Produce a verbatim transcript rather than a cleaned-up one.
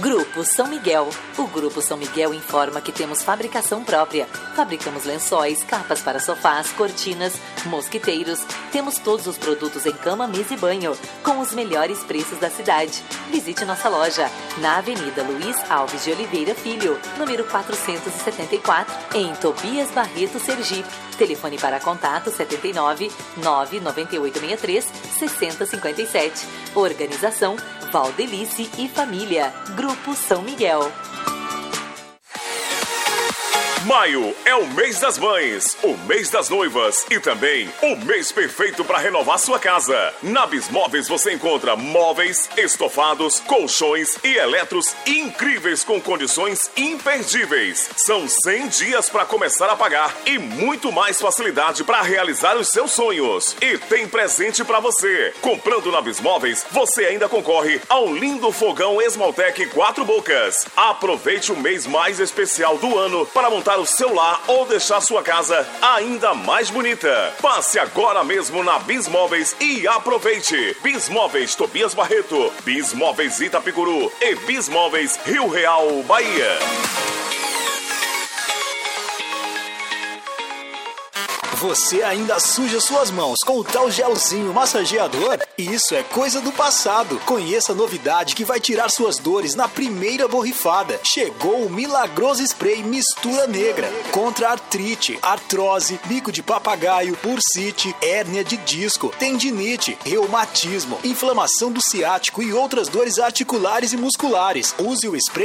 Grupo São Miguel. O Grupo São Miguel informa que temos fabricação própria. Fabricamos lençóis, capas para sofás, cortinas, mosquiteiros. Temos todos os produtos em cama, mesa e banho, com os melhores preços da cidade. Visite nossa loja na Avenida Luiz Alves de Oliveira Filho, número quatrocentos e setenta e quatro, em Tobias Barreto, Sergipe. Telefone para contato setenta e nove, nove nove oito seis três, seis zero cinco sete. Organização Valdelice e Família. Grupo São Miguel. Maio é o mês das mães, o mês das noivas e também o mês perfeito para renovar sua casa. Na Bismóveis você encontra móveis, estofados, colchões e eletros incríveis com condições imperdíveis. São cem dias para começar a pagar e muito mais facilidade para realizar os seus sonhos. E tem presente para você. Comprando na Bismóveis, você ainda concorre ao lindo fogão Esmaltec quatro bocas. Aproveite o mês mais especial do ano para montar o seu lar ou deixar sua casa ainda mais bonita. Passe agora mesmo na Bismóveis e aproveite. Bismóveis Tobias Barreto, Bismóveis Itapicuru e Bismóveis Rio Real, Bahia. Você ainda suja suas mãos com o tal gelzinho massageador? Isso é coisa do passado. Conheça a novidade que vai tirar suas dores na primeira borrifada. Chegou o milagroso spray Mistura Negra contra artrite, artrose, bico de papagaio, bursite, hérnia de disco, tendinite, reumatismo, inflamação do ciático e outras dores articulares e musculares. Use o spray